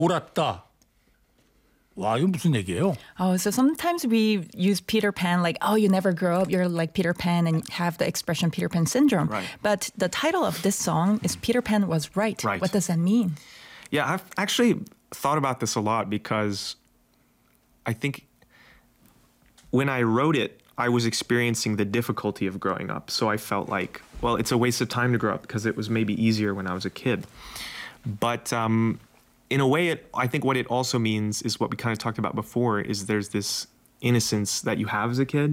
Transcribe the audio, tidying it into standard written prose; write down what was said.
옳았다. 와, 이거 무슨 얘기예요? Oh, so sometimes we use Peter Pan like, oh, you never grow up, you're like Peter Pan, and have the expression Peter Pan syndrome. Right. But the title of this song is Peter Pan Was Right. Right. What does that mean? Yeah, I've actually thought about this a lot because I think when I wrote it, I was experiencing the difficulty of growing up. So I felt like, well, it's a waste of time to grow up because it was maybe easier when I was a kid. But in a way, I think what it also means is what we kind of talked about before, is there's this innocence that you have as a kid